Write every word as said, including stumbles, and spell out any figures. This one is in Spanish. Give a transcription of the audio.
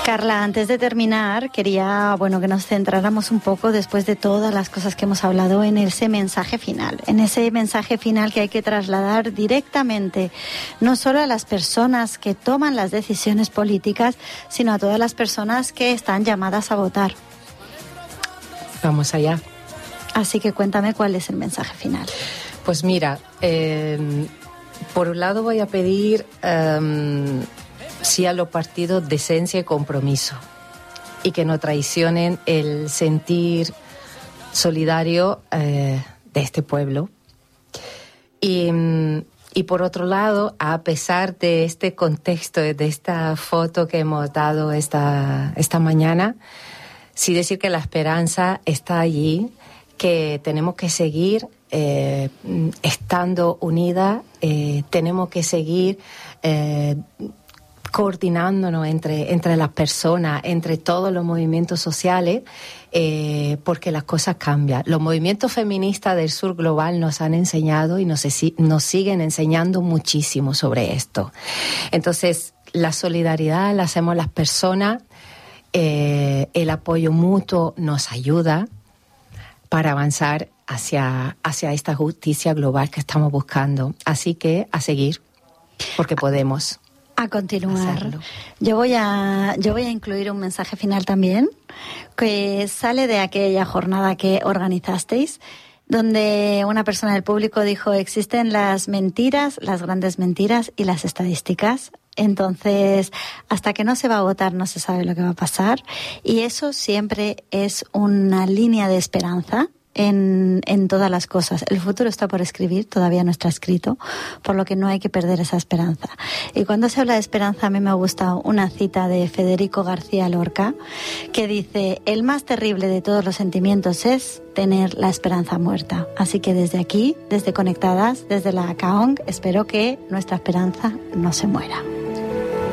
Carla, antes de terminar, quería bueno que nos centráramos un poco, después de todas las cosas que hemos hablado, en ese mensaje final, en ese mensaje final que hay que trasladar directamente, no solo a las personas que toman las decisiones políticas, sino a todas las personas que están llamadas a votar. Vamos allá. Así que cuéntame cuál es el mensaje final. Pues mira, eh, por un lado voy a pedir um, sí a los partidos decencia y compromiso, y que no traicionen el sentir solidario eh, de este pueblo. Y, y por otro lado, a pesar de este contexto, de esta foto que hemos dado esta, esta mañana, sí decir que la esperanza está allí, que tenemos que seguir eh, estando unidas, eh, tenemos que seguir eh, coordinándonos entre, entre las personas, entre todos los movimientos sociales, eh, porque las cosas cambian. Los movimientos feministas del sur global nos han enseñado y nos, nos siguen enseñando muchísimo sobre esto. Entonces, la solidaridad la hacemos las personas, eh, el apoyo mutuo nos ayuda para avanzar hacia, hacia esta justicia global que estamos buscando. Así que a seguir, porque podemos. A continuar. Yo voy a, yo voy a incluir un mensaje final también, que sale de aquella jornada que organizasteis, donde una persona del público dijo: existen las mentiras, las grandes mentiras y las estadísticas. Entonces, hasta que no se va a votar no se sabe lo que va a pasar, y eso siempre es una línea de esperanza en, en todas las cosas. El futuro está por escribir, todavía no está escrito, por lo que no hay que perder esa esperanza. Y cuando se habla de esperanza, a mí me gusta una cita de Federico García Lorca, que dice: el más terrible de todos los sentimientos es tener la esperanza muerta. Así que desde aquí, desde Conectadas, desde la C A O N C, espero que nuestra esperanza no se muera.